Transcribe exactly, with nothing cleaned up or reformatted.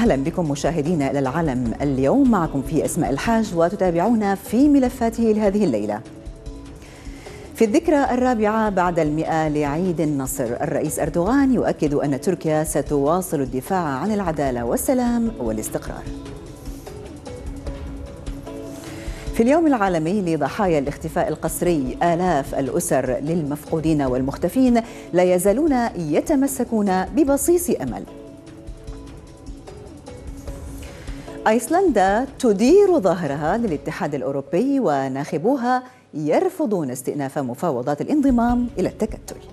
أهلا بكم مشاهدينا إلى العالم اليوم، معكم في أسماء الحاج وتتابعونا في ملفاته لهذه الليلة. في الذكرى الرابعة بعد المئة لعيد النصر، الرئيس أردوغان يؤكد أن تركيا ستواصل الدفاع عن العدالة والسلام والاستقرار. في اليوم العالمي لضحايا الاختفاء القسري، آلاف الأسر للمفقودين والمختفين لا يزالون يتمسكون ببصيص أمل. أيسلندا تدير ظهرها للاتحاد الأوروبي وناخبوها يرفضون استئناف مفاوضات الانضمام إلى التكتل.